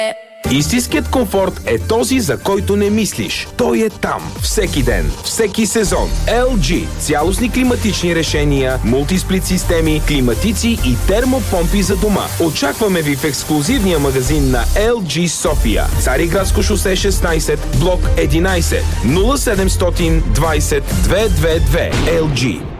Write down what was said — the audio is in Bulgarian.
Истинският комфорт е този, за който не мислиш. Той е там. Всеки ден, всеки сезон. LG. Цялостни климатични решения, мултисплит системи, климатици и термопомпи за дома. Очакваме ви в ексклузивния магазин на LG София. Цариградско шосе 16, блок 11. 0720 222. LG.